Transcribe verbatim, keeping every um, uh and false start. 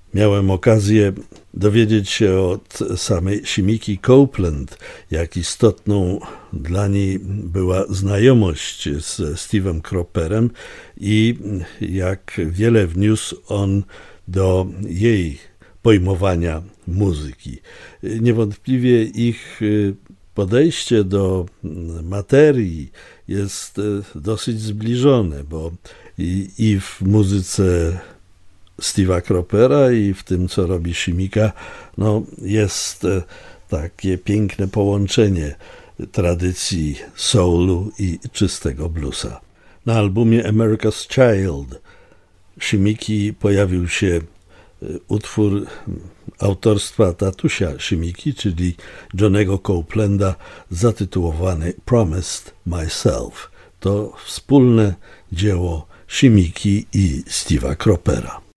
Miałem okazję dowiedzieć się od samej Shimiki Copeland, jak istotną dla niej była znajomość z Steve'em Cropperem i jak wiele wniósł on do jej pojmowania muzyki. Niewątpliwie ich podejście do materii jest dosyć zbliżone, bo i, i w muzyce Steve'a Croppera i w tym, co robi Shimika, no, jest takie piękne połączenie tradycji soulu i czystego bluesa. Na albumie America's Child Shimiki pojawił się utwór autorstwa tatusia Shimiki, czyli Johnego Copelanda, zatytułowany Promised Myself. To wspólne dzieło Shimiki i Steve'a Croppera.